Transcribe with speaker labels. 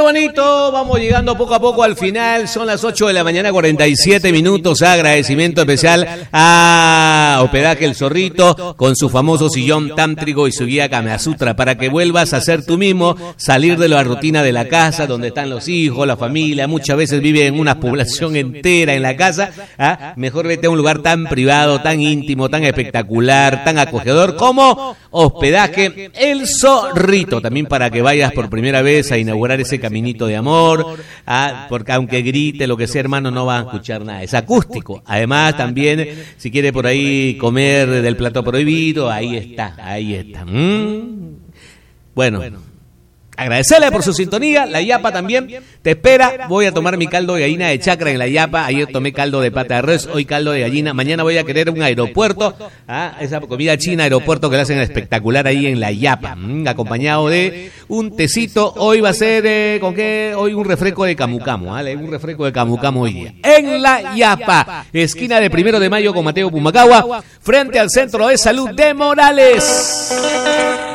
Speaker 1: bonito, vamos llegando poco a poco al final, son las 8 de la mañana, 47 minutos, agradecimiento especial a Hospedaje El Zorrito, con su famoso sillón tántrico y su guía Kama Sutra, para que vuelvas a ser tú mismo, salir de la rutina de la casa, donde están los hijos, la familia, muchas veces vive en una población entera en la casa, mejor vete a un lugar tan privado, tan íntimo, tan espectacular, tan acogedor como Hospedaje El Zorrito, también para que vayas por primera vez a inaugurar ese caminito de amor, porque aunque grite lo que sea, hermano, no va a escuchar nada, es acústico. Además también, si quiere por ahí comer del plato prohibido, ahí está. Bueno, agradecerle por su sintonía. La Yapa también te espera. Voy a tomar mi caldo de gallina de chacra en la Yapa. Ayer tomé caldo de pata de res, hoy caldo de gallina. Mañana voy a querer un aeropuerto, esa comida china aeropuerto que la hacen espectacular ahí en la Yapa, acompañado de un tecito. Hoy va a ser, ¿con qué? Hoy un refresco de camu camu, ¿vale? Un refresco de camu camu hoy día. En la Yapa, esquina de 1 de Mayo con Mateo Pumacagua, frente al Centro de Salud de Morales.